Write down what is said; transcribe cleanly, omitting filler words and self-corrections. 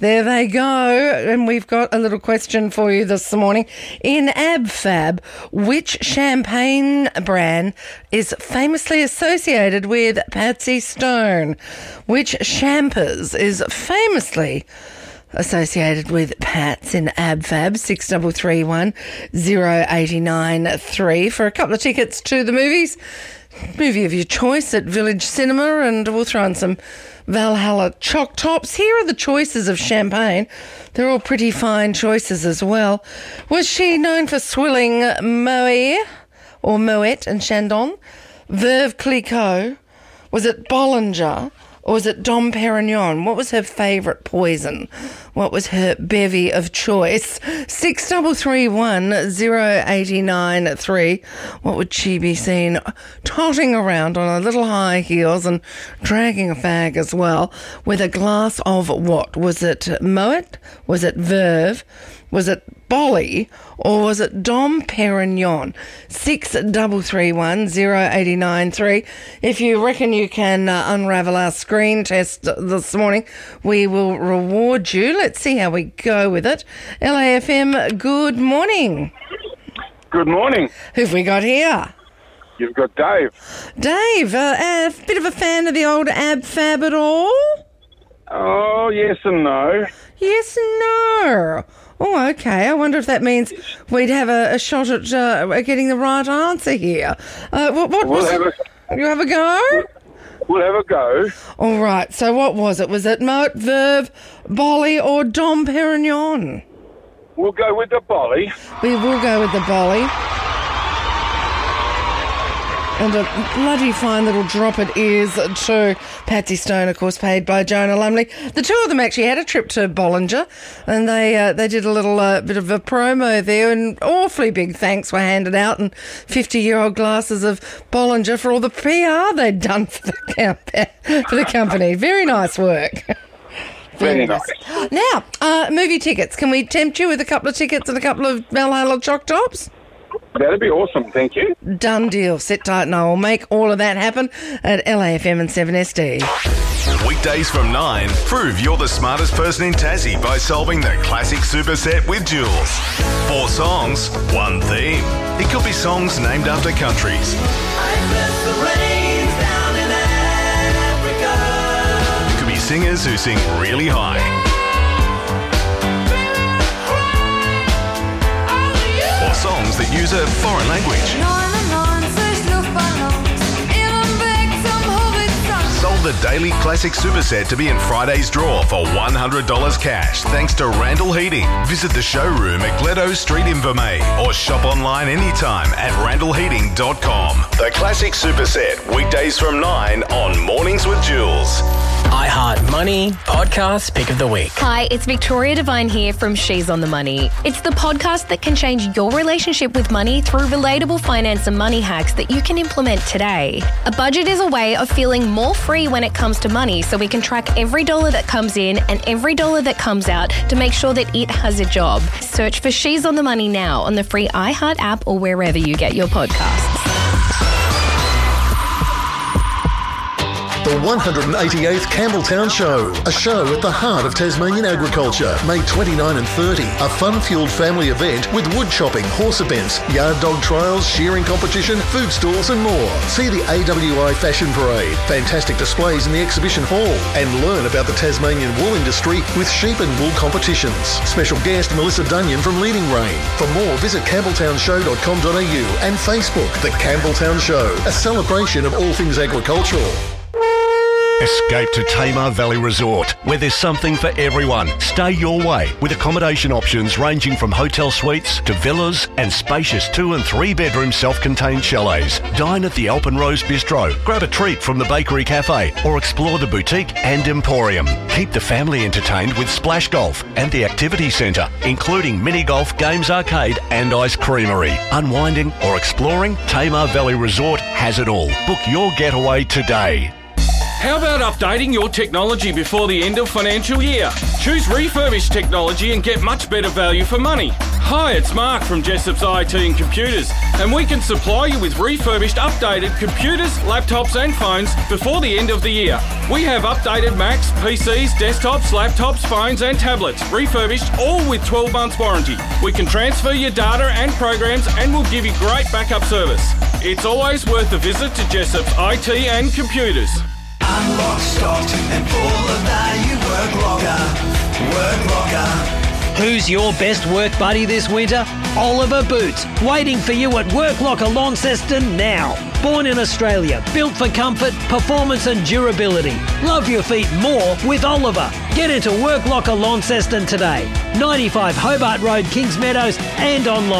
There they go. And we've got a little question for you this morning. In AbFab, which champagne brand is famously associated with Patsy Stone? Which champers is famously associated with Pats in AbFab? 6331 089 3 for a couple of tickets to the movie of your choice at Village Cinema, and we'll throw in some Valhalla Choc Tops. Here are the choices of champagne. They're all pretty fine choices as well. Was she known for swilling Moet and Chandon? Veuve Clicquot? Was it Bollinger? Or was it Dom Perignon? What was her favourite poison? What was her bevy of choice? 6331 089 3. What would she be seen totting around on her little high heels and dragging a fag as well with a glass of what? Was it Moet? Was it Veuve? Was it Bolly? Or was it Dom Perignon? 6331 089 3. If you reckon you can unravel our screen test this morning, we will reward you. Let's see how we go with it. LAFM, good morning. Good morning. Who've we got here? You've got Dave. Dave, a bit of a fan of the old AbFab at all? Oh, yes and no. Yes and no. Oh, okay. I wonder if that means we'd have a shot at getting the right answer here. You have a go? We'll have a go. All right. So what was it? Was it Moet, Veuve, Bolly or Dom Perignon? We'll go with the Bolly. We will go with the Bolly. And a bloody fine little drop it is to Patsy Stone, of course, paid by Jonah Lumley. The two of them actually had a trip to Bollinger, and they did a little bit of a promo there, and awfully big thanks were handed out, and 50-year-old glasses of Bollinger for all the PR they'd done for the company. Very nice work. Very nice. Now, movie tickets. Can we tempt you with a couple of tickets and a couple of Valhalla Choc Tops? That'd be awesome, thank you. Done deal. Sit tight and I will make all of that happen at LAFM and 7SD. Weekdays from 9, prove you're the smartest person in Tassie by solving the classic superset with Jules. 4 songs, 1 theme. It could be songs named after countries. It could be singers who sing really high. Or songs that use a foreign language. Sold the Daily Classic Superset to be in Friday's draw for $100 cash thanks to Randall Heating. Visit the showroom at Gledo Street in Vermey or shop online anytime at randallheating.com. The Classic Superset, weekdays from 9 on Mornings with Jules. iHeart Money Podcast Pick of the Week. Hi, it's Victoria Devine here from She's on the Money. It's the podcast that can change your relationship with money through relatable finance and money hacks that you can implement today. A budget is a way of feeling more free when it comes to money, so we can track every dollar that comes in and every dollar that comes out to make sure that it has a job. Search for She's on the Money now on the free iHeart app or wherever you get your podcasts. The 188th Campbelltown Show, a show at the heart of Tasmanian agriculture, May 29 and 30. A fun-fueled family event with wood chopping, horse events, yard dog trials, shearing competition, food stalls and more. See the AWI Fashion Parade, fantastic displays in the exhibition hall, and learn about the Tasmanian wool industry with sheep and wool competitions. Special guest Melissa Dunyan from Leading Rein. For more, visit campbelltownshow.com.au and Facebook. The Campbelltown Show, a celebration of all things agricultural. Escape to Tamar Valley Resort, where there's something for everyone. Stay your way with accommodation options ranging from hotel suites to villas and spacious 2 and 3 bedroom self-contained chalets. Dine at the Alpenrose Bistro, grab a treat from the Bakery Cafe or explore the boutique and emporium. Keep the family entertained with Splash Golf and the Activity Centre, including mini golf, games arcade and ice creamery. Unwinding or exploring, Tamar Valley Resort has it all. Book your getaway today. How about updating your technology before the end of financial year? Choose refurbished technology and get much better value for money. Hi, it's Mark from Jessop's IT and Computers, and we can supply you with refurbished, updated computers, laptops and phones before the end of the year. We have updated Macs, PCs, desktops, laptops, phones and tablets, refurbished, all with 12 months warranty. We can transfer your data and programs and we'll give you great backup service. It's always worth a visit to Jessop's IT and Computers. Unlock, stocked and full of value. Work Locker. Who's your best work buddy this winter? Oliver Boots, waiting for you at Work Locker Launceston now. Born in Australia, built for comfort, performance and durability. Love your feet more with Oliver. Get into Work Locker Launceston today. 95 Hobart Road, Kings Meadows and online.